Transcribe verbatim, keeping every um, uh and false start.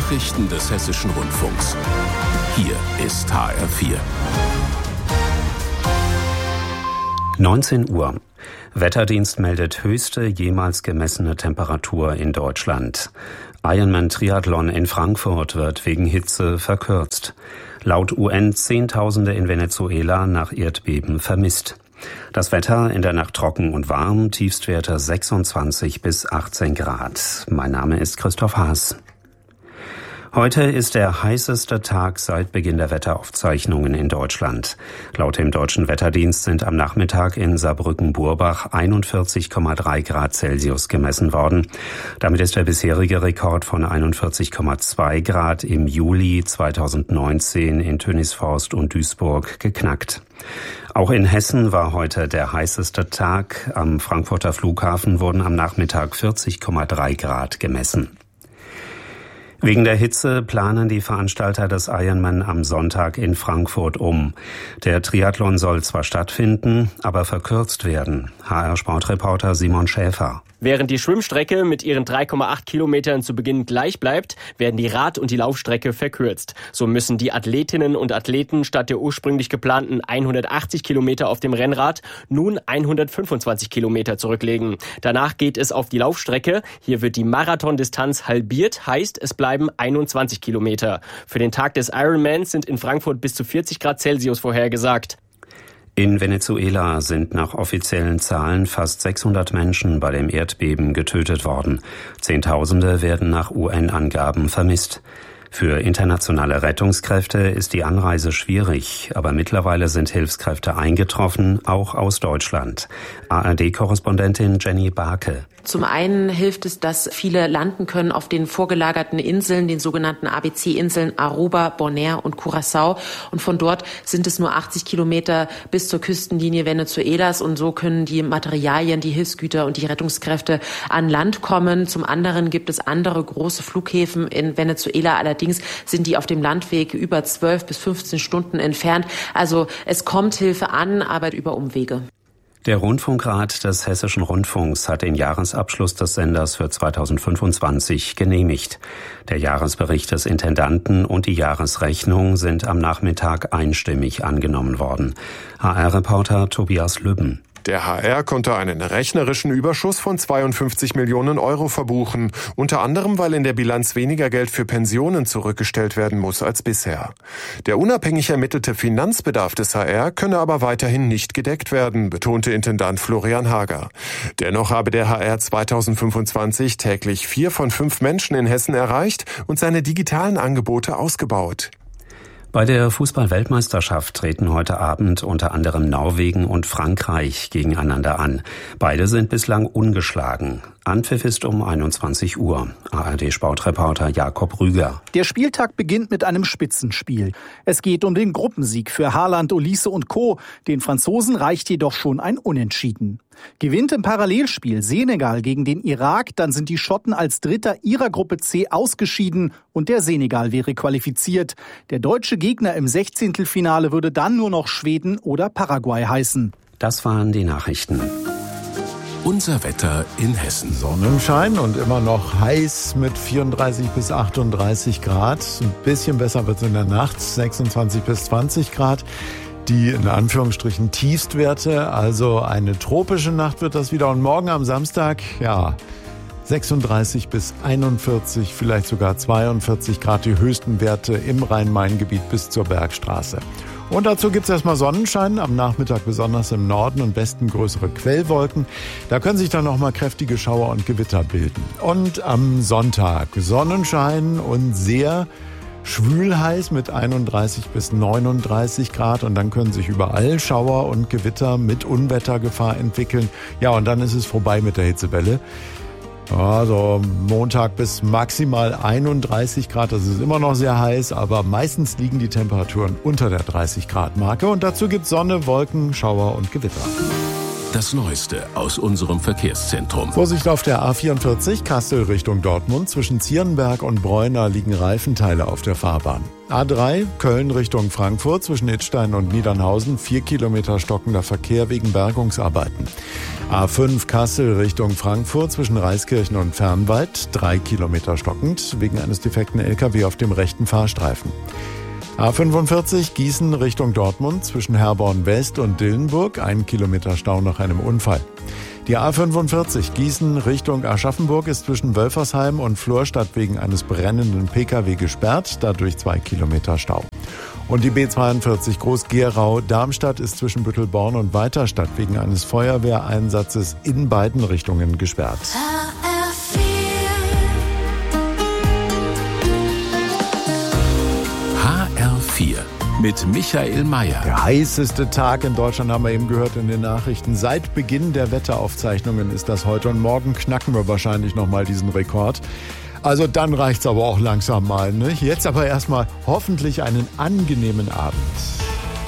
Nachrichten des Hessischen Rundfunks. Hier ist H R vier. neunzehn Uhr. Wetterdienst meldet höchste jemals gemessene Temperatur in Deutschland. Ironman Triathlon in Frankfurt wird wegen Hitze verkürzt. Laut U N Zehntausende in Venezuela nach Erdbeben vermisst. Das Wetter in der Nacht trocken und warm, Tiefstwerte sechsundzwanzig bis achtzehn Grad. Mein Name ist Christoph Haas. Heute ist der heißeste Tag seit Beginn der Wetteraufzeichnungen in Deutschland. Laut dem Deutschen Wetterdienst sind am Nachmittag in Saarbrücken-Burbach einundvierzig Komma drei Grad Celsius gemessen worden. Damit ist der bisherige Rekord von einundvierzig Komma zwei Grad im Juli zweitausendneunzehn in Tönisvorst und Duisburg geknackt. Auch in Hessen war heute der heißeste Tag. Am Frankfurter Flughafen wurden am Nachmittag vierzig Komma drei Grad gemessen. Wegen der Hitze planen die Veranstalter des Ironman am Sonntag in Frankfurt um. Der Triathlon soll zwar stattfinden, aber verkürzt werden. H R-Sportreporter Simon Schäfer. Während die Schwimmstrecke mit ihren drei Komma acht Kilometern zu Beginn gleich bleibt, werden die Rad- und die Laufstrecke verkürzt. So müssen die Athletinnen und Athleten statt der ursprünglich geplanten hundertachtzig Kilometer auf dem Rennrad nun hundertfünfundzwanzig Kilometer zurücklegen. Danach geht es auf die Laufstrecke. Hier wird die Marathondistanz halbiert, heißt es bleiben einundzwanzig Kilometer. Für den Tag des Ironmans sind in Frankfurt bis zu vierzig Grad Celsius vorhergesagt. In Venezuela sind nach offiziellen Zahlen fast sechshundert Menschen bei dem Erdbeben getötet worden. Zehntausende werden nach U N-Angaben vermisst. Für internationale Rettungskräfte ist die Anreise schwierig, aber mittlerweile sind Hilfskräfte eingetroffen, auch aus Deutschland. A R D-Korrespondentin Jenny Barke. Zum einen hilft es, dass viele landen können auf den vorgelagerten Inseln, den sogenannten A B C-Inseln Aruba, Bonaire und Curaçao. Und von dort sind es nur achtzig Kilometer bis zur Küstenlinie Venezuelas. Und so können die Materialien, die Hilfsgüter und die Rettungskräfte an Land kommen. Zum anderen gibt es andere große Flughäfen in Venezuela. Allerdings sind die auf dem Landweg über zwölf bis fünfzehn Stunden entfernt. Also es kommt Hilfe an, aber über Umwege. Der Rundfunkrat des Hessischen Rundfunks hat den Jahresabschluss des Senders für zweitausendfünfundzwanzig genehmigt. Der Jahresbericht des Intendanten und die Jahresrechnung sind am Nachmittag einstimmig angenommen worden. H R-Reporter Tobias Lübben. Der H R konnte einen rechnerischen Überschuss von zweiundfünfzig Millionen Euro verbuchen, unter anderem, weil in der Bilanz weniger Geld für Pensionen zurückgestellt werden muss als bisher. Der unabhängig ermittelte Finanzbedarf des H R könne aber weiterhin nicht gedeckt werden, betonte Intendant Florian Hager. Dennoch habe der H R zweitausendfünfundzwanzig täglich vier von fünf Menschen in Hessen erreicht und seine digitalen Angebote ausgebaut. Bei der Fußball-Weltmeisterschaft treten heute Abend unter anderem Norwegen und Frankreich gegeneinander an. Beide sind bislang ungeschlagen. Anpfiff ist um einundzwanzig Uhr. A R D-Sportreporter Jakob Rüger. Der Spieltag beginnt mit einem Spitzenspiel. Es geht um den Gruppensieg für Haaland, Olise und Co. Den Franzosen reicht jedoch schon ein Unentschieden. Gewinnt im Parallelspiel Senegal gegen den Irak, dann sind die Schotten als Dritter ihrer Gruppe C ausgeschieden und der Senegal wäre qualifiziert. Der deutsche Gegner im Sechzehntelfinale würde dann nur noch Schweden oder Paraguay heißen. Das waren die Nachrichten. Unser Wetter in Hessen. Sonnenschein und immer noch heiß mit vierunddreißig bis achtunddreißig Grad. Ein bisschen besser wird es in der Nacht, sechsundzwanzig bis zwanzig Grad. Die in Anführungsstrichen Tiefstwerte, also eine tropische Nacht wird das wieder. Und morgen am Samstag, ja, sechsunddreißig bis einundvierzig, vielleicht sogar zweiundvierzig Grad, die höchsten Werte im Rhein-Main-Gebiet bis zur Bergstraße. Und dazu gibt es erstmal Sonnenschein, am Nachmittag besonders im Norden und Westen größere Quellwolken. Da können sich dann nochmal kräftige Schauer und Gewitter bilden. Und am Sonntag Sonnenschein und sehr schwül heiß mit einunddreißig bis neununddreißig Grad und dann können sich überall Schauer und Gewitter mit Unwettergefahr entwickeln. Ja, und dann ist es vorbei mit der Hitzewelle. Also Montag bis maximal einunddreißig Grad, das ist immer noch sehr heiß, aber meistens liegen die Temperaturen unter der dreißig Grad Marke und dazu gibt es Sonne, Wolken, Schauer und Gewitter. Das Neueste aus unserem Verkehrszentrum. Vorsicht auf der A vierundvierzig Kassel Richtung Dortmund. Zwischen Zierenberg und Bräuna liegen Reifenteile auf der Fahrbahn. A drei Köln Richtung Frankfurt. Zwischen Idstein und Niedernhausen vier Kilometer stockender Verkehr wegen Bergungsarbeiten. A fünf Kassel Richtung Frankfurt. Zwischen Reiskirchen und Fernwald drei Kilometer stockend wegen eines defekten L K W auf dem rechten Fahrstreifen. A fünfundvierzig Gießen Richtung Dortmund. Zwischen Herborn West und Dillenburg ein Kilometer Stau nach einem Unfall. Die A fünfundvierzig Gießen Richtung Aschaffenburg ist zwischen Wölfersheim und Florstadt wegen eines brennenden P K W gesperrt, dadurch zwei Kilometer Stau. Und die B zweiundvierzig Groß-Gerau-Darmstadt ist zwischen Büttelborn und Weiterstadt wegen eines Feuerwehreinsatzes in beiden Richtungen gesperrt. H R vier mit Michael Mayer. Der heißeste Tag in Deutschland haben wir eben gehört in den Nachrichten. Seit Beginn der Wetteraufzeichnungen ist das heute und morgen knacken wir wahrscheinlich nochmal diesen Rekord. Also dann reicht's aber auch langsam mal, ne? Jetzt aber erstmal hoffentlich einen angenehmen Abend.